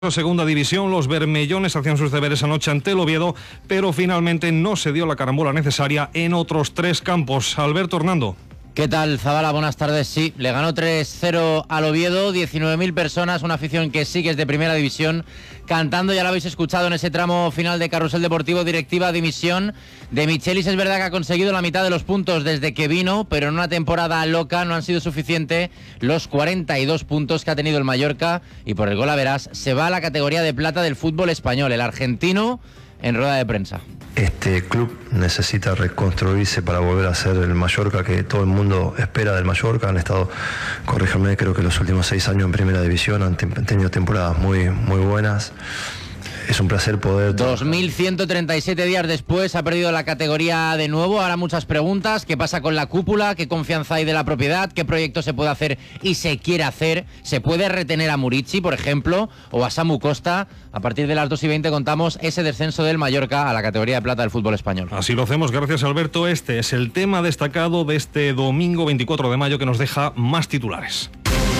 Segunda división, los bermellones hacían sus deberes anoche ante el Oviedo, pero finalmente no se dio la carambola necesaria en otros tres campos. Alberto Hernando. ¿Qué tal, Zabala? Buenas tardes. Sí, le ganó 3-0 al Oviedo, 19.000 personas, una afición que sigue de primera división, cantando, ya lo habéis escuchado en ese tramo final de Carrusel Deportivo, directiva dimisión de Michelis. Es verdad que ha conseguido la mitad de los puntos desde que vino, pero en una temporada loca no han sido suficientes los 42 puntos que ha tenido el Mallorca, y por el gol a verás, se va a la categoría de plata del fútbol español. El argentino en rueda de prensa. Este club necesita reconstruirse para volver a ser el Mallorca que todo el mundo espera del Mallorca. Han estado, corríjame, creo que los últimos 6 años en primera división han tenido temporadas muy buenas. Es un placer poder... 2.137 días después ha perdido la categoría de nuevo. Ahora muchas preguntas. ¿Qué pasa con la cúpula? ¿Qué confianza hay de la propiedad? ¿Qué proyecto se puede hacer y se quiere hacer? ¿Se puede retener a Murici, por ejemplo, o a Samu Costa? A partir de las 2:20 contamos ese descenso del Mallorca a la categoría de plata del fútbol español. Así lo hacemos, gracias Alberto. Este es el tema destacado de este domingo 24 de mayo que nos deja más titulares.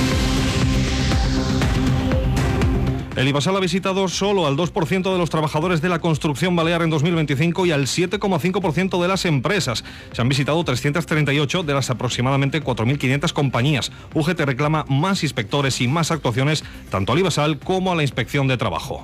El Ibasal ha visitado solo al 2% de los trabajadores de la construcción balear en 2025 y al 7,5% de las empresas. Se han visitado 338 de las aproximadamente 4.500 compañías. UGT reclama más inspectores y más actuaciones tanto al Ibasal como a la Inspección de Trabajo.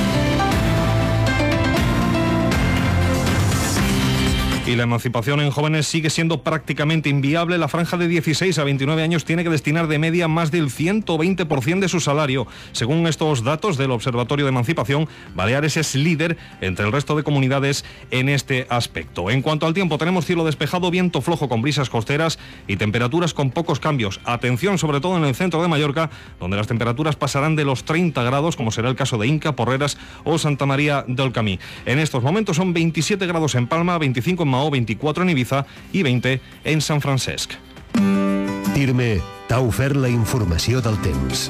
Y la emancipación en jóvenes sigue siendo prácticamente inviable. La franja de 16 a 29 años tiene que destinar de media más del 120% de su salario. Según estos datos del Observatorio de Emancipación, Baleares es líder entre el resto de comunidades en este aspecto. En cuanto al tiempo, tenemos cielo despejado, viento flojo con brisas costeras y temperaturas con pocos cambios. Atención sobre todo en el centro de Mallorca, donde las temperaturas pasarán de los 30 grados, como será el caso de Inca, Porreras o Santa María del Camí. En estos momentos son 27 grados en Palma, 25 en Mahó, 24 en Ibiza i 20 en Sant Francesc. TIRME t'ha ofert la informació del temps.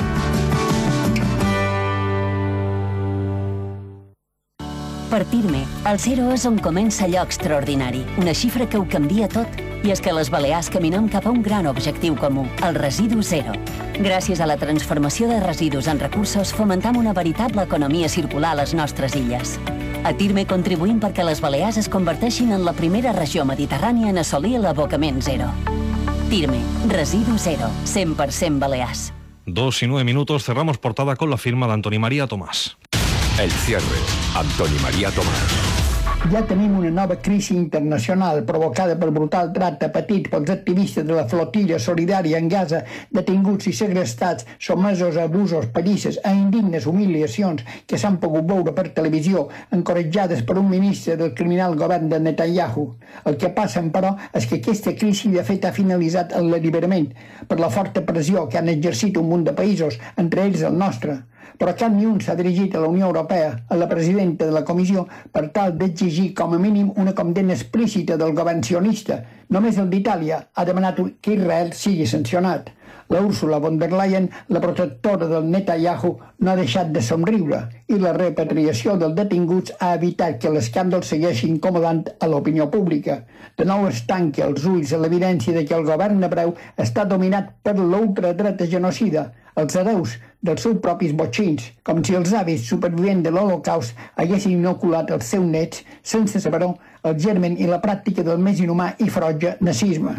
Per TIRME, el 0 és on comença allò extraordinari, una xifra que ho canvia tot. I és que les Balears caminem cap a un gran objectiu comú, el residu zero. Gràcies a la transformació de residus en recursos, fomentam una veritable economia circular a les nostres illes. A TIRME contribuïm perquè les Balears es converteixin en la primera regió mediterrània en assolir l'abocament zero. TIRME, residu zero, 100% Balears. 2:09, cerramos portada con la firma de Antoni María Tomàs. El cierre, Antoni María Tomàs. Ja tenim una nova crisi internacional provocada per brutal tracte patit pels activistes de la flotilla solidària en Gaza, detinguts i segrestats, sotmesos a abusos, pallisses, a indignes humiliacions que s'han pogut veure per televisió, encoratjades per un ministre del criminal govern de Netanyahu. El que passa, però, és que aquesta crisi de fet ha finalitzat en l'alliberament per la forta pressió que han exercit un munt de països, entre ells el nostre. Però cap ni un s'ha dirigit a la Unió Europea, a la presidenta de la Comissió, per tal d'exigir com a mínim una condemna explícita del govern sionista. Només el d'Itàlia ha demanat que Israel sigui sancionat. La Ursula von der Leyen, la protectora del Netanyahu, no ha deixat de somriure i la repatriació dels detinguts ha evitat que l'escàndol segueixi incomodant a l'opinió pública. De nou es tanca els ulls a l'evidència de que el govern hebreu està dominat per l'ultradreta genocida, els hereus dels seus propis botxins, com si els avis supervivents de l'Holocaust haguessin inoculat els seus nets, sense saber-ho, el germen i la pràctica del més inhumà i ferotge nazisme.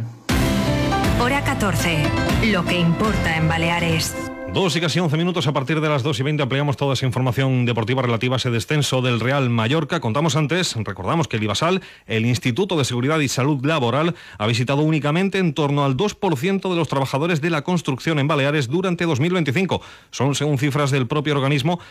Hora 14. Lo que importa en Baleares. 2 y casi 11 minutos. A partir de las 2:20 ampliamos toda esa información deportiva relativa a ese descenso del Real Mallorca. Contamos antes, recordamos que el Ibasal, el Instituto de Seguridad y Salud Laboral, ha visitado únicamente en torno al 2% de los trabajadores de la construcción en Baleares durante 2025. Son, según cifras del propio organismo,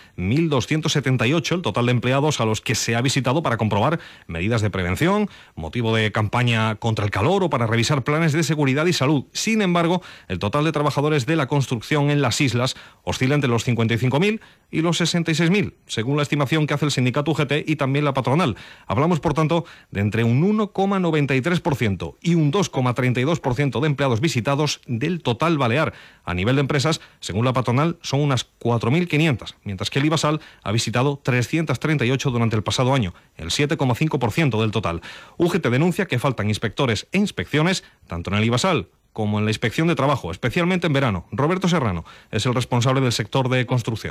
1.278 el total de empleados a los que se ha visitado para comprobar medidas de prevención, motivo de campaña contra el calor o para revisar planes de seguridad y salud. Sin embargo, el total de trabajadores de la construcción en las islas oscila entre los 55.000 y los 66.000, según la estimación que hace el sindicato UGT y también la patronal. Hablamos, por tanto, de entre un 1,93% y un 2,32% de empleados visitados del total balear. A nivel de empresas, según la patronal, son unas 4.500, mientras que el Ibasal ha visitado 338 durante el pasado año, el 7,5% del total. UGT denuncia que faltan inspectores e inspecciones, tanto en el Ibasal como en la inspección de trabajo, especialmente en verano. Roberto Serrano es el responsable del sector de construcción.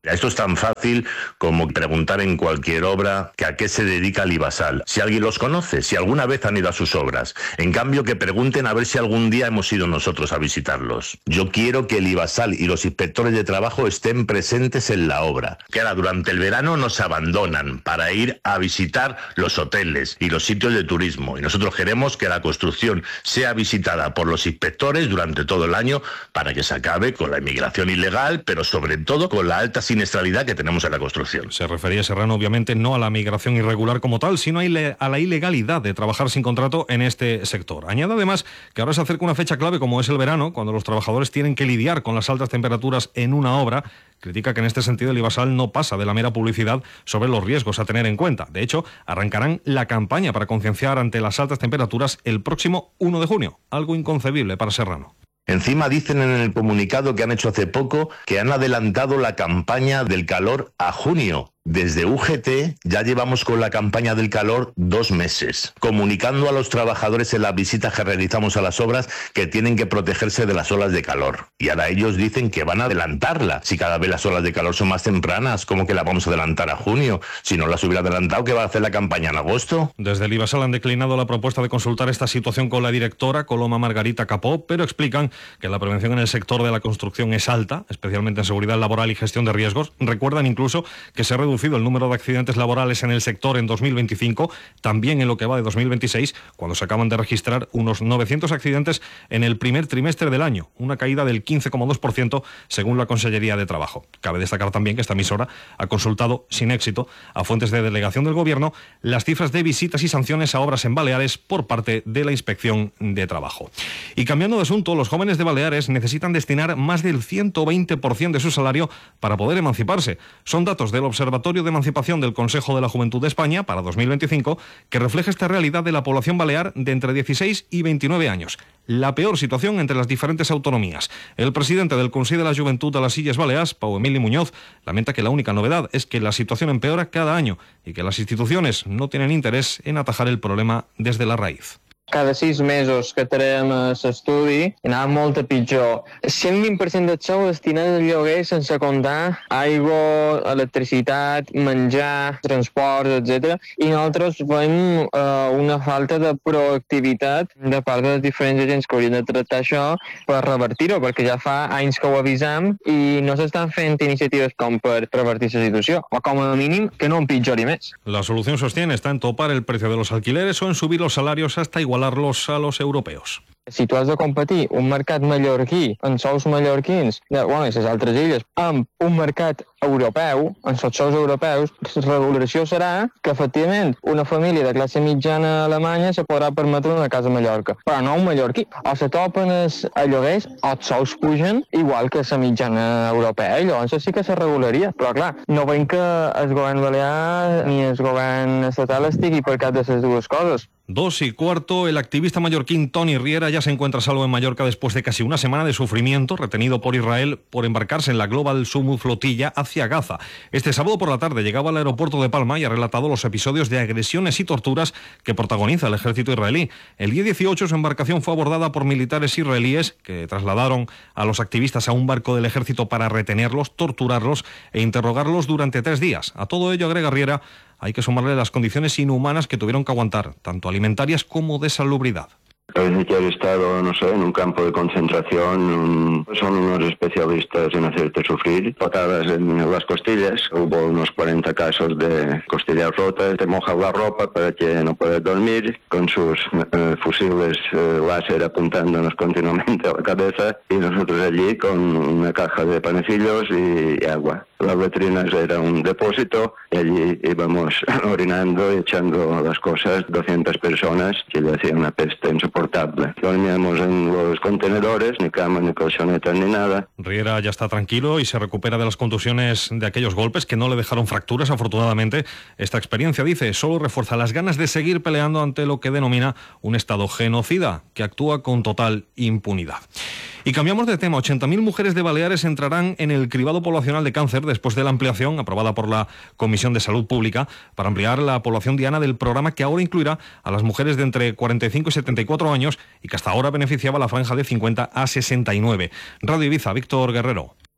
Esto es tan fácil como preguntar en cualquier obra que a qué se dedica el Ibasal. Si alguien los conoce, si alguna vez han ido a sus obras. En cambio, que pregunten a ver si algún día hemos ido nosotros a visitarlos. Yo quiero que el Ibasal y los inspectores de trabajo estén presentes en la obra. Que ahora durante el verano nos abandonan para ir a visitar los hoteles y los sitios de turismo. Y nosotros queremos que la construcción sea visitada por los inspectores durante todo el año para que se acabe con la inmigración ilegal, pero sobre todo con la alta siniestralidad que tenemos en la construcción. Se refería Serrano obviamente no a la migración irregular como tal, sino a la ilegalidad de trabajar sin contrato en este sector. Añade además que ahora se acerca una fecha clave como es el verano, cuando los trabajadores tienen que lidiar con las altas temperaturas en una obra. Critica que en este sentido el Ibasal no pasa de la mera publicidad sobre los riesgos a tener en cuenta. De hecho, arrancarán la campaña para concienciar ante las altas temperaturas el próximo 1 de junio, algo inconcebible para Serrano. Encima dicen en el comunicado que han hecho hace poco que han adelantado la campaña del calor a junio. Desde UGT ya llevamos con la campaña del calor 2 meses, comunicando a los trabajadores en las visitas que realizamos a las obras que tienen que protegerse de las olas de calor. Y ahora ellos dicen que van a adelantarla. Si cada vez las olas de calor son más tempranas, ¿cómo que la vamos a adelantar a junio? Si no las hubiera adelantado, ¿qué va a hacer la campaña en agosto? Desde el Ibasal han declinado la propuesta de consultar esta situación con la directora, Coloma Margarita Capó, pero explican que la prevención en el sector de la construcción es alta, especialmente en seguridad laboral y gestión de riesgos. Recuerdan incluso que se ha reducido el número de accidentes laborales en el sector en 2025, también en lo que va de 2026, cuando se acaban de registrar unos 900 accidentes en el primer trimestre del año, una caída del 15,2% según la Consellería de Trabajo. Cabe destacar también que esta emisora ha consultado sin éxito a fuentes de delegación del Gobierno las cifras de visitas y sanciones a obras en Baleares por parte de la Inspección de Trabajo. Y cambiando de asunto, los jóvenes de Baleares necesitan destinar más del 120% de su salario para poder emanciparse. Son datos del Observatorio de Emancipación del Consejo de la Juventud de España para 2025 que refleja esta realidad de la población balear de entre 16 y 29 años. La peor situación entre las diferentes autonomías. El presidente del Consell de la Juventud de las Illes Balears, Pau Emili Muñoz, lamenta que la única novedad es que la situación empeora cada año y que las instituciones no tienen interés en atajar el problema desde la raíz. Cada 6 mesos que traiem l'estudi anava molt a pitjor. 120% del sou destinat al lloguer sense comptar aigua, electricitat, menjar, transports, etc. I nosaltres veiem una falta de proactivitat de part dels diferents agents que haurien de tractar això per revertir-ho, perquè ja fa anys que ho avisam i no s'estan fent iniciatives com per revertir la situació, o com a mínim que no empitjori més. La solución, sostiene, está en topar el precio de los alquileres o en subir los salarios hasta igualarlos a los europeos. Si tu has de competir un mercat mallorquí amb sous mallorquins i les altres illes amb un mercat europeu, amb els sous europeus, la regulació serà que efectivament una família de classe mitjana alemanya se podrà permetre una casa a Mallorca, però no un mallorquí. O se topen els lloguers o els sous pugen igual que la mitjana europea, i llavors sí que se regularia. Però clar, no veiem que el govern balear ni el govern estatal estigui per cap de les dues coses. 2:15, el activista mallorquín Toni Riera ya se encuentra a salvo en Mallorca después de casi una semana de sufrimiento, retenido por Israel por embarcarse en la Global Summit flotilla hacia Gaza. Este sábado por la tarde llegaba al aeropuerto de Palma y ha relatado los episodios de agresiones y torturas que protagoniza el ejército israelí. El día 18 su embarcación fue abordada por militares israelíes que trasladaron a los activistas a un barco del ejército para retenerlos, torturarlos e interrogarlos durante 3 días. A todo ello, agrega Riera, hay que sumarle las condiciones inhumanas que tuvieron que aguantar, tanto alimentarias como de salubridad. Parece que han estado, no sé, en un campo de concentración. Son unos especialistas en hacerte sufrir. Patadas en las costillas. Hubo unos 40 casos de costillas rotas. Te mojan la ropa para que no puedas dormir. Con sus fusiles láser apuntándonos continuamente a la cabeza. Y nosotros allí con una caja de panecillos y agua. Las letrinas era un depósito y allí íbamos orinando y echando las cosas. 200 personas que le hacían una peste insoportable. Dormíamos en los contenedores, ni cama, ni colchonetas, ni nada. Riera ya está tranquilo y se recupera de las contusiones de aquellos golpes que no le dejaron fracturas, afortunadamente. Esta experiencia, dice, solo refuerza las ganas de seguir peleando ante lo que denomina un Estado genocida, que actúa con total impunidad. Y cambiamos de tema. 80.000 mujeres de Baleares entrarán en el cribado poblacional de cáncer después de la ampliación aprobada por la Comisión de Salud Pública para ampliar la población diana del programa, que ahora incluirá a las mujeres de entre 45 y 74 años y que hasta ahora beneficiaba a la franja de 50 a 69. Radio Ibiza, Víctor Guerrero.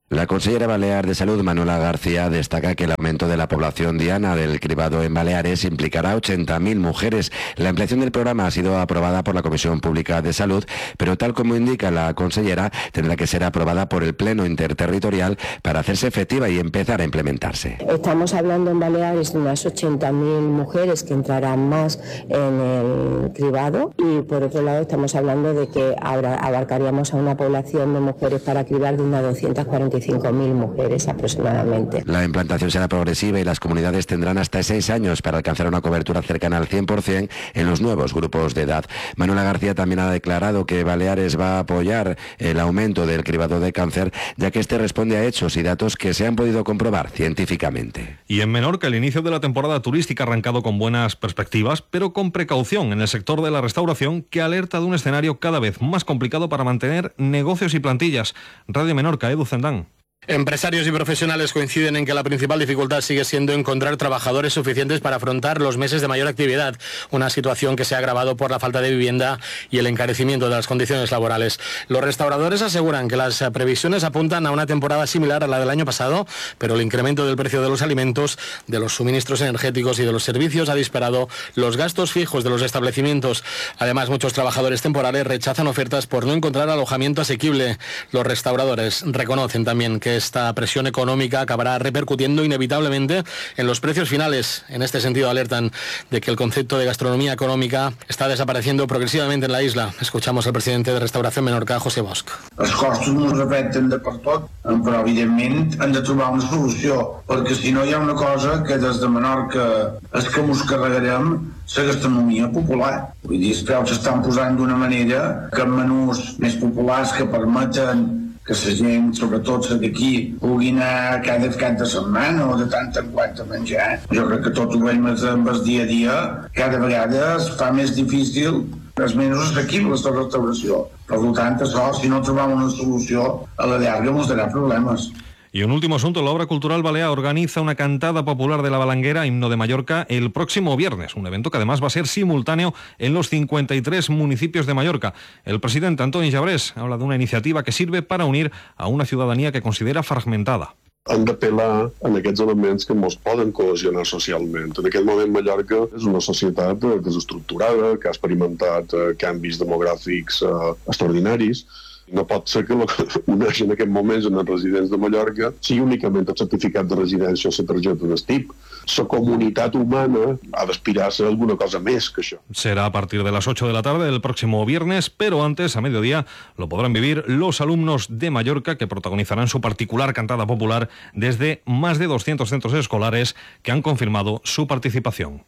La consellera balear de Salud, Manuela García, destaca que el aumento de la población diana del cribado en Baleares implicará 80.000 mujeres. La ampliación del programa ha sido aprobada por la Comisión Pública de Salud, pero tal como indica la consellera, tendrá que ser aprobada por el Pleno Interterritorial para hacerse efectiva y empezar a implementarse. Estamos hablando en Baleares de unas 80.000 mujeres que entrarán más en el cribado, y por otro lado estamos hablando de que abarcaríamos a una población de mujeres para cribar de unas 245.000 mujeres aproximadamente. La implantación será progresiva y las comunidades tendrán hasta 6 años para alcanzar una cobertura cercana al 100% en los nuevos grupos de edad. Manuela García también ha declarado que Baleares va a apoyar el aumento del cribado de cáncer, ya que este responde a hechos y datos que se han podido comprobar científicamente. Y en Menorca, el inicio de la temporada turística ha arrancado con buenas perspectivas, pero con precaución en el sector de la restauración, que alerta de un escenario cada vez más complicado para mantener negocios y plantillas. Radio Menorca, Edu Zendán. Empresarios y profesionales coinciden en que la principal dificultad sigue siendo encontrar trabajadores suficientes para afrontar los meses de mayor actividad, una situación que se ha agravado por la falta de vivienda y el encarecimiento de las condiciones laborales. Los restauradores aseguran que las previsiones apuntan a una temporada similar a la del año pasado, pero el incremento del precio de los alimentos, de los suministros energéticos y de los servicios ha disparado los gastos fijos de los establecimientos. Además, muchos trabajadores temporales rechazan ofertas por no encontrar alojamiento asequible. Los restauradores reconocen también que esta presión económica acabará repercutiendo inevitablemente en los precios finales. En este sentido alertan de que el concepto de gastronomía económica está desapareciendo progresivamente en la isla. Escuchamos al presidente de Restauración Menorca, José Bosch. Els costos no ens afecten de per tot, però evidentment hem de trobar una solució, perquè si no hi ha una cosa que des de Menorca és que mos carregarem la gastronomia popular. Vull dir, els preus s'estan posant d'una manera que en menús més populars que permeten que la gent, sobretot la d'aquí, pugui anar cada cap de setmana o de tant en quant a menjar. Jo crec que tot ho veiem amb el dia a dia. Cada vegada es fa més difícil, és menys assequible la restauració. Per tant, això, si no trobam una solució, a la llarga ens darà problemes. Y un último asunto, la Obra Cultural Balear organiza una cantada popular de la Balanguera, himno de Mallorca, el próximo viernes, un evento que además va a ser simultáneo en los 53 municipios de Mallorca. El presidente Antoni Jabrés habla de una iniciativa que sirve para unir a una ciudadanía que considera fragmentada. Han d'apel·lar en aquests elements que ens poden cohesionar socialment. En aquest moment Mallorca és una societat desestructurada, que ha experimentat canvis demogràfics extraordinaris. No pot ser que el que uneix en aquest moments en els residents de Mallorca sigui únicament el certificat de residència o la targeta d'estip. La comunitat humana ha d'aspirar a ser alguna cosa més que això. Será a partir de las 8 de la tarde del próximo viernes, pero antes, a mediodía, lo podrán vivir los alumnos de Mallorca, que protagonizarán su particular cantada popular desde más de 200 centros escolares que han confirmado su participación.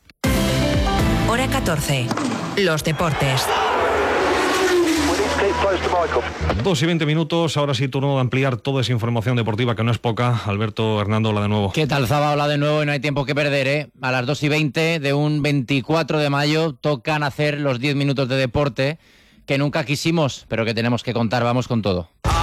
Hora 14. Los deportes. 2 y 20 minutos, ahora sí turno de ampliar toda esa información deportiva que no es poca. Alberto Hernando, hola de nuevo. ¿Qué tal, Zaba? Hola de nuevo y no hay tiempo que perder, ¿eh? A las 2 y 20 de un 24 de mayo tocan hacer los 10 minutos de deporte que nunca quisimos, pero que tenemos que contar. Vamos con todo.